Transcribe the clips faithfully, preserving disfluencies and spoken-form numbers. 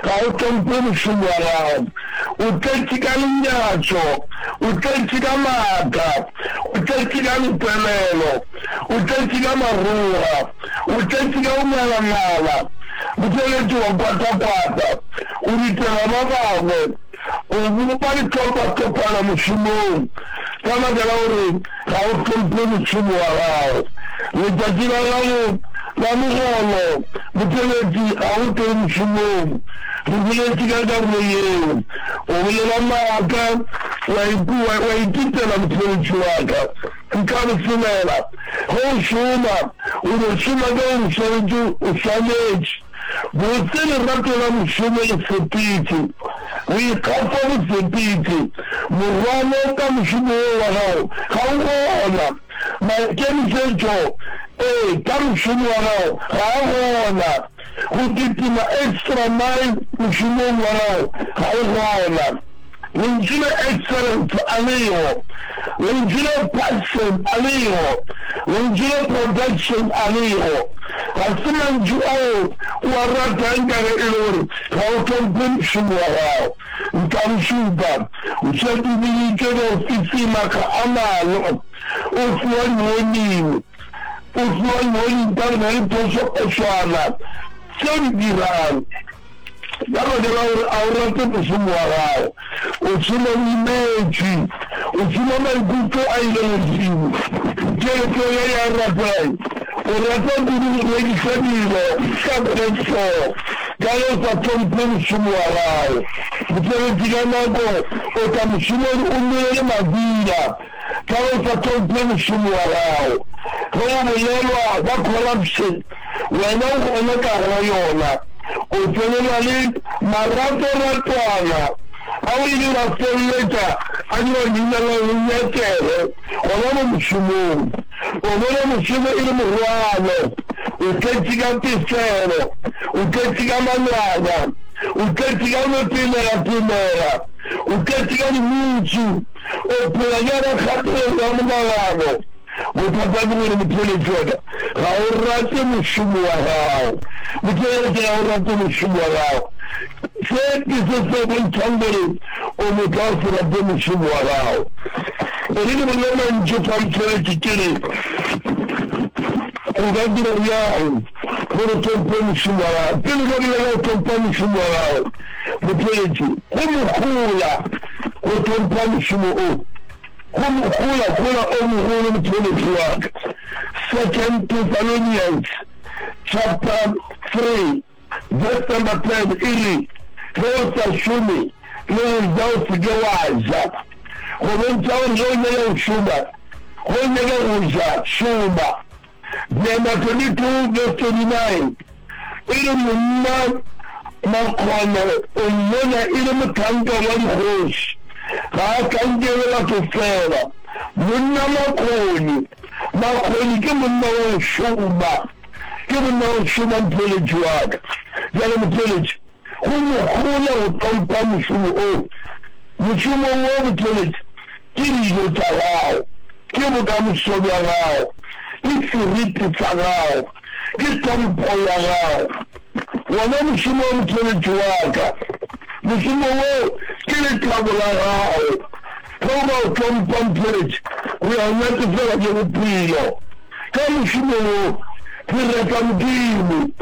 Kautompun Shumara, Utetikan Yacho, Utetikamata, Utetikan Pelelo, Uteticamarua, Uteticamarala, Utelitua Patapata, Utikaramava, Ubari Topa Topana Mushimu, Tamagalauri, Kautompun Shumara, Uteticamu, Lamuholo, Uteleti, Autum Shimu, Uteleti Gadamu, Ulamaka, Waitita Lampuaka, Ukamusumela, Hoshuma, Ushuma Gon Shanju, Ushanage, Butin Ratulam Shuma Sepiti, we come from Sepiti, Murano Kamushumo, how my Kemijo, eh, Kamushumo, how who did my extra mile, Mushumo, how Lingina excellence, Aleo, Lingina passion, Aleo, Lingina production, Aleo, Asiman Juo, Warratanga, how can bring Shumara, Kamshuba, which had to be general Fisimaka Amalo, of one winning, of one winning permanent of Oshana, Seven Aurata Shumara, Ushima Meji, Ushima Guto Island, Jerikoya Rapai, Urata Lady Sabino, Cabinet Four, Galos Atom Shumara, Jerikanago, Otamshima Umir Madina, Galos Atom Shumara, Home Yellow, what corruption, when no Omega Rayona. Utenelali marato ratuana awili rastelleta anyo ninalo nyekere ono mushumu ono mushumu ile muwano uketiga pisero uketiga manwaga uketiga mopimera pimera uketiga muchu opulagara khatwe yambalano Utapagura Mutilijoda, Aurati Mushumu, Mutilijoda Aurati Mushumu. Say this is seven hundred or the Gospel of the Mushumu. The little woman Japan Church Kitty, and then the young, for the Temple Mushumu, Pilgrim Temple Mushumu, Mutilijoda, Umukula, or Temple Mushumu. Kula kula omuhulu mtuli Second Thessalonians chapter three verse number ten ili Rosa Shumi Leo Zausi Gawaza Kumunta Onyonya Ushuma Onyonya Uja Shuma Number twenty-two verse twenty-nine ili muna Makwana Onyonya ili mutanga wali hosh Hakangela kufera Muna makoni Makoni kimuna ushuma Kimuna ushuma mpele juwaga Yala mpele Kumu kula utampa mshumu o Mshumu o mpele Kiri yota rao Kimu kamusobya rao Isiriti sa rao Kitampoya rao Wana mshumu o mpele juwaga Mshumu o Kili kabula rao Kama utampa mpele We are not to feel like you would be Kama mshumu o Kira kamdimu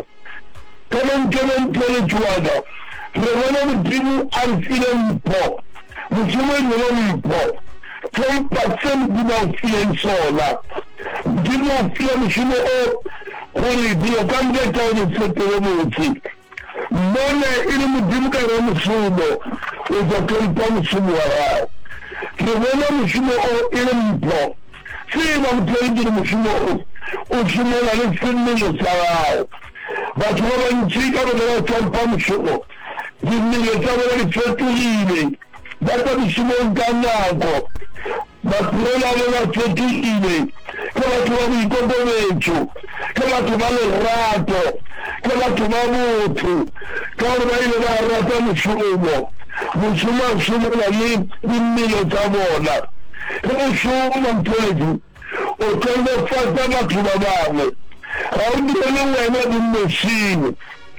Kama mkama mpele juwaga Rewana mtimu alfile mpo Mshumu ni mpo ten percent dina ufile nsola Dina ufile mshumu o Kuli diyo kamgeta wani setere mwuti Mbone ili mdimu kare mshumu Uza kempa mshumu warao Rewana mshumu o ili mpo Sima mtele mshumu o Mshumu na nifini yosarao Batu wala nchika wadala kempa mshumu Dini yosarao ni fetuline Bata mshumu nganako Bakuela wala fetuline Kama tuwa mikondo wechu Kama tumale rato Kama tumamutu Kama ile na rata mshumo Mshumo mshumo na ni Dini yosamona Kama mshumo mpeju Otendo fasta matumabame Haundi wale wena di machine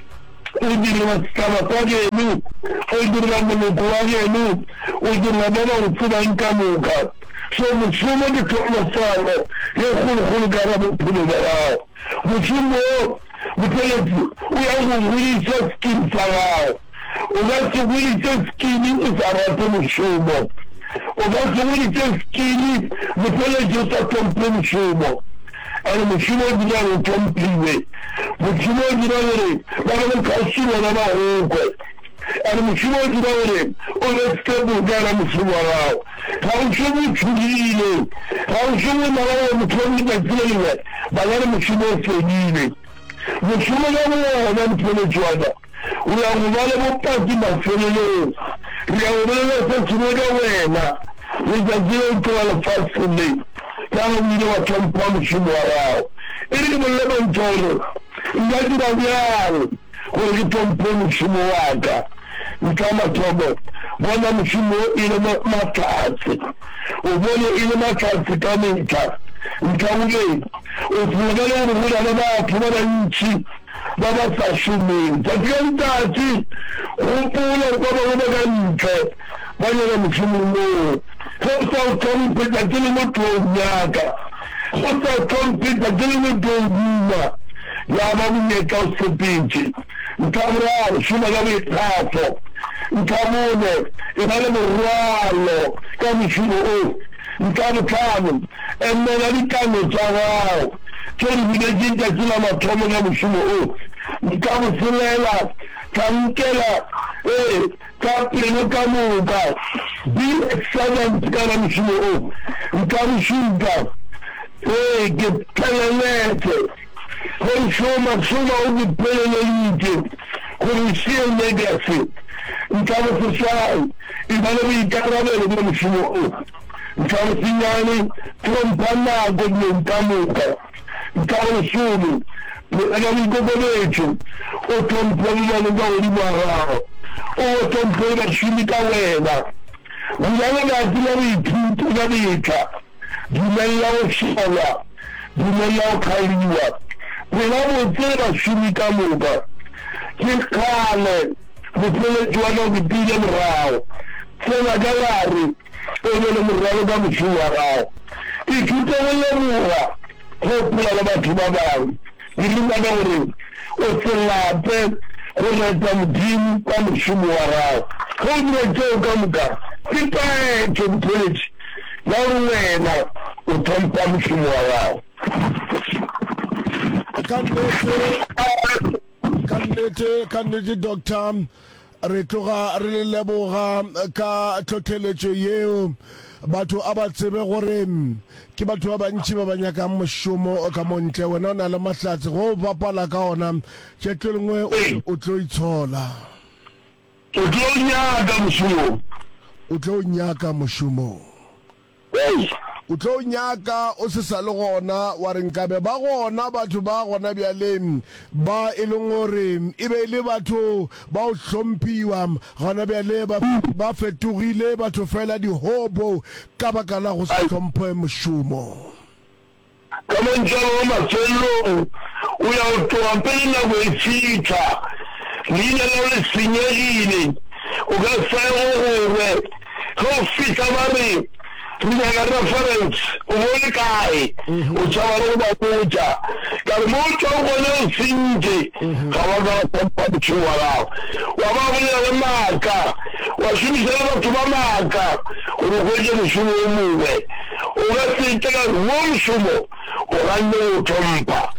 o dirla stava pagando, o dirla manipolando, o dirla dando tudo em camuca. Somos suma de como fala, eu vou colocar no primeiro. O sumo, o telefone, o algo willis skin falar. O gato willis skin falar pelo sumo. O gato willis skin, o telefone está comprando sumo. Era o sumo de lá o comprime. O sumo de lá ele, mas não caçou na rua. Era o sumo de lá ele, o resto do cara no sumo lá. Hausumu chulile, hausumu malawa mutoni da zile, bagara mushumo fenile. Mushumo na mwa na mutoni chwada. Uya mwale mpati mafenile. Uya mwale sa chumega wena. Uya zile mtuwa la fasile. Kama mwile wa champa mushumo warao. Ili mwale mtono. Uya zila vyaro. Kwa kitompo mushumo waka. Nkama tobo. Wana mushumo ile matasi. Ubone ile matasi kamita. Nkaule. Ufungale urugula na batu wana nchi. Baba sashumi. Takia mtasi. Upula kwa baba nche. Wanya na mushumo mo. Kosa utompe takili mtu nyaka. Kosa utompe takili mtu nyuma. Ya babu nyeka usipinchi. Nkamra shuma gabi kafo. Nkamune, inale muralo, kami shino o, nkamu kamu, emme nali kamu chawao, keri vile jinja kila matomo ngamu shino o, nkamu silela, kamkela, eh, kapri no kamu ka, bi excellent kana shino o, nkamu shuga, eh, gepelelete, koi shoma shoma ugi pelelelite, koi shio negasi, Nkama sosai, ibalabi ikarame le mushumo. Nkama sinyani, trompana godne nkamuka. Nkama shumi, nagami gogolecho. O trompana nga ulimarao. O trompana shimika wena. Uyana na dilari pintu nabika. Dumaya o shola. Dumaya o kaliwa. Pelamu tera shimika muka. Kikale. Mupele juana vipile mrao. Sena galari. Ene mrao ga mshuwa rao. Ikite wale mura. Hopula la batu babawi. Ilima nori. Oselape. Kone tamdini kwa mshuwa rao. Kone jeo kamuka. Kipa eche mpelechi. Yawena. Utampa mshuwa rao. Kanete. Kanete. Kanete doctor. Re tloga re leboga ka tlhotlheletšo yeo batho a ba tsebe gore ke batho ba bantši ba ba nyakang mošomo ka montle wena o na le mahlatse go bapala ka ona tšetlo lengwe o tlo itshola o tlo nyaka mošomo o tlo nyaka mošomo o tlo nyaka o se sa le gona wa re nkabe ba gona batho ba gona bjaleng ba e leng gore e be le batho ba o hlompiwa gona bjale ba fetogile batho fela dihobo ka baka la go se hlomphe mošomo ka montšhelo wa mafelong o ya o tloga pele nako e fitlha leina la le senyegile o ka sae go gore ga o fitlha ba re Tunaga reference, uone kai, uchawale ubakuja. Kari mocha uone usinje, kawaga wakampa mchuwa lao. Wababu ya maka, washumi sana tuba maka, urukuja mshumu umuwe. Ugasi itaka uo mshumu, ugande utompa.